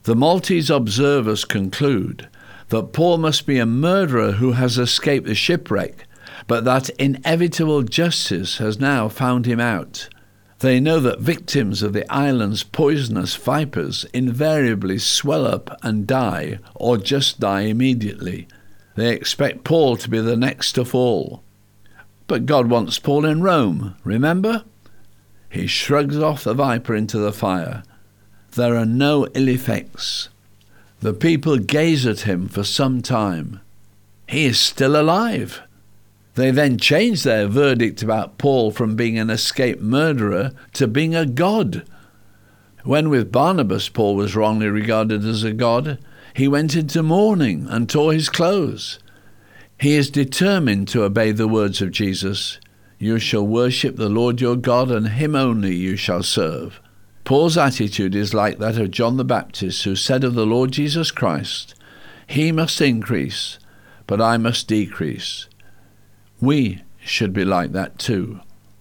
The Maltese observers conclude that Paul must be a murderer who has escaped the shipwreck, but that inevitable justice has now found him out. They know that victims of the island's poisonous vipers invariably swell up and die, or just die immediately. They expect Paul to be the next to fall. But God wants Paul in Rome, remember? He shrugs off the viper into the fire. There are no ill effects. The people gaze at him for some time. He is still alive. They then change their verdict about Paul from being an escaped murderer to being a god. When with Barnabas Paul was wrongly regarded as a god, he went into mourning and tore his clothes. He is determined to obey the words of Jesus, "You shall worship the Lord your God, and him only you shall serve." Paul's attitude is like that of John the Baptist, who said of the Lord Jesus Christ, "He must increase, but I must decrease." We should be like that too.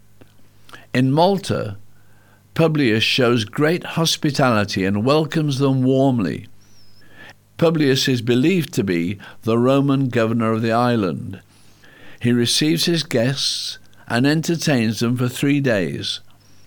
In Malta, Publius shows great hospitality and welcomes them warmly. Publius is believed to be the Roman governor of the island. He receives his guests and entertains them for 3 days.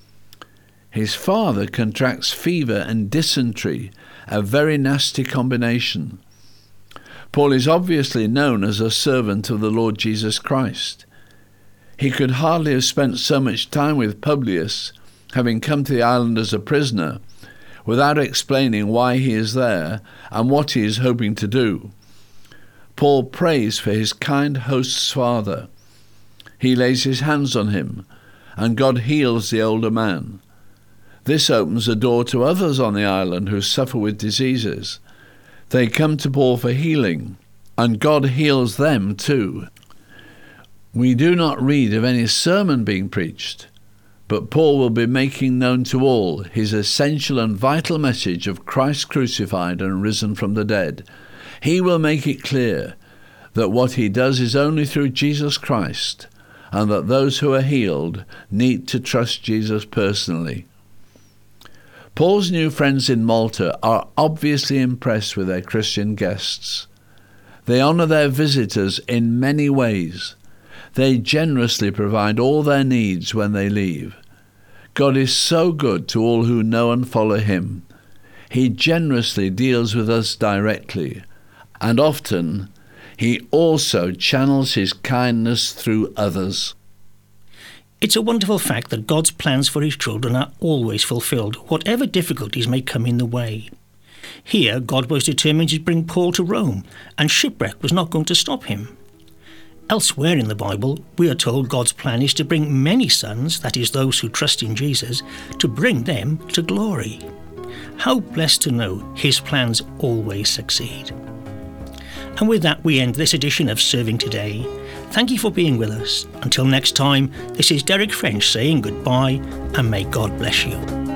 His father contracts fever and dysentery, a very nasty combination. Paul is obviously known as a servant of the Lord Jesus Christ. He could hardly have spent so much time with Publius, having come to the island as a prisoner, without explaining why he is there and what he is hoping to do. Paul prays for his kind host's father. He lays his hands on him, and God heals the older man. This opens a door to others on the island who suffer with diseases. They come to Paul for healing, and God heals them too. We do not read of any sermon being preached, but Paul will be making known to all his essential and vital message of Christ crucified and risen from the dead. He will make it clear that what he does is only through Jesus Christ, and that those who are healed need to trust Jesus personally. Paul's new friends in Malta are obviously impressed with their Christian guests. They honour their visitors in many ways. They generously provide all their needs when they leave. God is so good to all who know and follow him. He generously deals with us directly, and often he also channels his kindness through others. It's a wonderful fact that God's plans for his children are always fulfilled, whatever difficulties may come in the way. Here, God was determined to bring Paul to Rome, and shipwreck was not going to stop him. Elsewhere in the Bible, we are told God's plan is to bring many sons, that is, those who trust in Jesus, to bring them to glory. How blessed to know his plans always succeed. And with that, we end this edition of Serving Today. Thank you for being with us. Until next time, this is Derek French saying goodbye, and may God bless you.